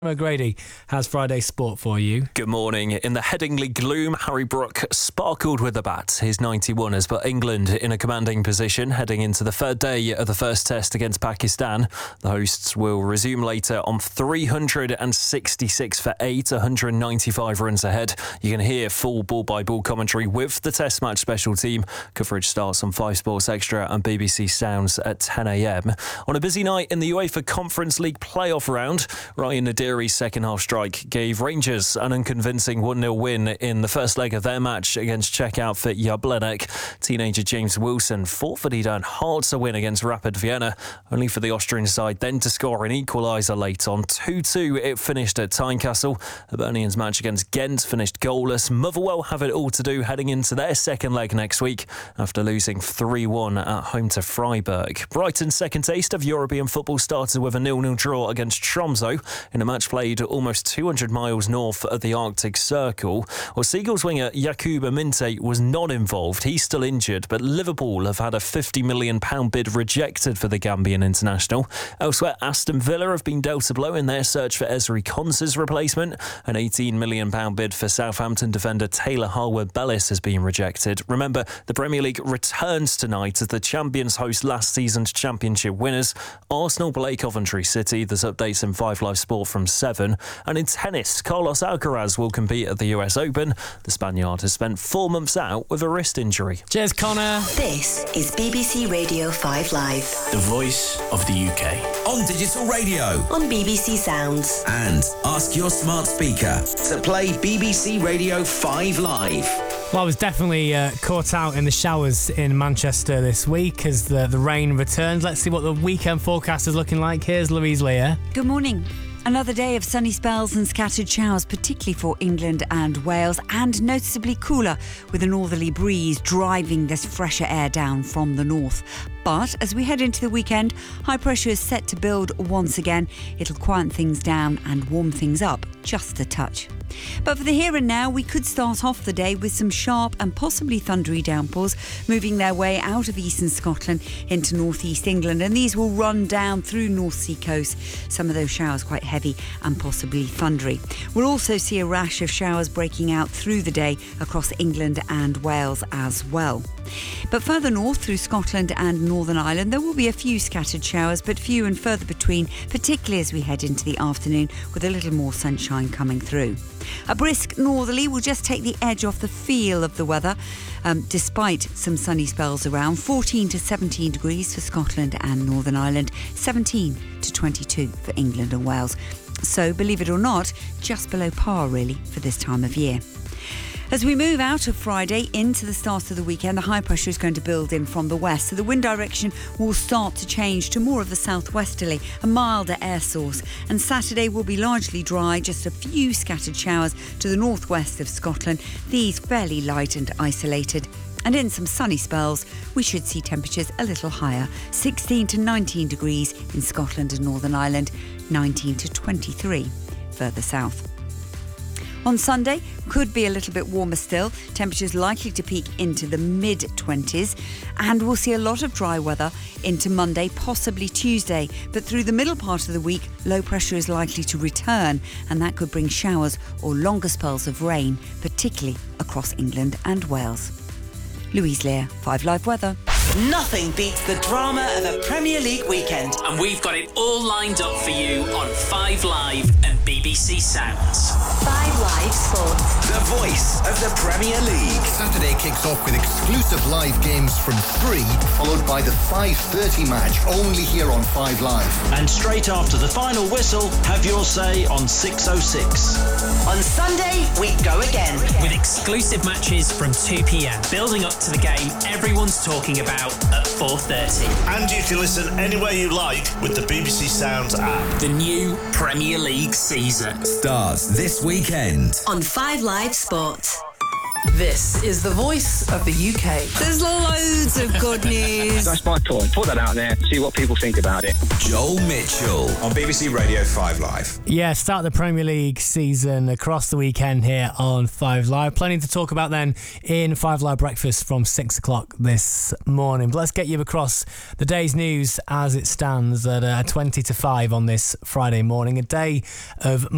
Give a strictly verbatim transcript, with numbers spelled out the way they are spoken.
O'Grady has Friday Sport for you. Good morning. In the Headingley gloom, Harry Brook sparkled with the bat. His ninety-one has put England in a commanding position heading into the third day of the first test against Pakistan. The hosts will resume later on three hundred sixty-six for eight, one hundred ninety-five runs ahead. You can hear full ball-by-ball commentary with the Test match special team. Coverage starts on Five Sports Extra and B B C Sounds at ten a.m. On a busy night in the UEFA Conference League playoff round, Ryan Nadiri's second-half strike gave Rangers an unconvincing one nil win in the first leg of their match against Czech outfit Jablanek. Teenager James Wilson fought for the earned Hearts a win against Rapid Vienna, only for the Austrian side then to score an equaliser late on. two two it finished at Tynecastle. Hibernian's match against Ghent finished goalless. Motherwell have it all to do heading into their second leg next week after losing three one at home to Freiburg. Brighton's second taste of European football started with a nil nil draw against Tromsø in a match played almost two hundred miles north of the Arctic Circle. Well, Seagulls winger Jakub Aminte was not involved. He's still injured, but Liverpool have had a fifty million pounds bid rejected for the Gambian international. Elsewhere, Aston Villa have been dealt a blow in their search for Ezri Konsa's replacement. An eighteen million pounds bid for Southampton defender Taylor Harwood-Bellis has been rejected. Remember, the Premier League returns tonight as the champions host last season's championship winners. Arsenal play Coventry City. There's updates in Five Live Sport from seven. And in tennis, Carlos Alcaraz will compete at the U S Open. The Spaniard has spent four months out with a wrist injury. Cheers, Connor. This is B B C Radio five Live. The voice of the U K. On digital radio. On B B C Sounds. And ask your smart speaker to play B B C Radio five Live. Well, I was definitely uh, caught out in the showers in Manchester this week as the, the rain returns. Let's see what the weekend forecast is looking like. Here's Louise Leah. Good morning. Another day of sunny spells and scattered showers, particularly for England and Wales, and noticeably cooler with a northerly breeze driving this fresher air down from the north. But as we head into the weekend, high pressure is set to build once again. It'll quieten things down and warm things up just a touch. But for the here and now, we could start off the day with some sharp and possibly thundery downpours moving their way out of eastern Scotland into northeast England, and these will run down through North Sea coast. Some of those showers quite heavy and possibly thundery. We'll also see a rash of showers breaking out through the day across England and Wales as well. But further north through Scotland and Northern Ireland, there will be a few scattered showers, but few and further between, particularly as we head into the afternoon with a little more sunshine coming through. A brisk northerly will just take the edge off the feel of the weather, um, despite some sunny spells around. fourteen to seventeen degrees for Scotland and Northern Ireland, seventeen to twenty-two for England and Wales. So, believe it or not, just below par really for this time of year. As we move out of Friday into the start of the weekend, the high pressure is going to build in from the west, so the wind direction will start to change to more of the southwesterly, a milder air source. And Saturday will be largely dry, just a few scattered showers to the northwest of Scotland, these fairly light and isolated. And in some sunny spells, we should see temperatures a little higher, sixteen to nineteen degrees in Scotland and Northern Ireland, nineteen to twenty-three further south. On Sunday, could be a little bit warmer still. Temperatures likely to peak into the mid-twenties. And we'll see a lot of dry weather into Monday, possibly Tuesday. But through the middle part of the week, low pressure is likely to return. And that could bring showers or longer spells of rain, particularly across England and Wales. Louise Lear, five Live Weather. Nothing beats the drama of a Premier League weekend. And we've got it all lined up for you on five Live and B B C Sounds. five Live Sports. The voice of the Premier League. Saturday kicks off with exclusive live games from three, followed by the five thirty match, only here on five Live. And straight after the final whistle, have your say on six oh six. On Sunday, we go again. With exclusive matches from two p.m, building up to the game everyone's talking about at four thirty. And you can listen anywhere you like with the B B C Sounds app. The new Premier League season starts this weekend on five Live Sports. This is the voice of the U K. There's loads of good news. That's my point. Put that out there, see what people think about it. Joel Mitchell on B B C Radio five Live. Yeah, start the Premier League season across the weekend here on five Live. Plenty to talk about then in five Live Breakfast from six o'clock this morning. But let's get you across the day's news as it stands at uh, twenty to five on this Friday morning. A day of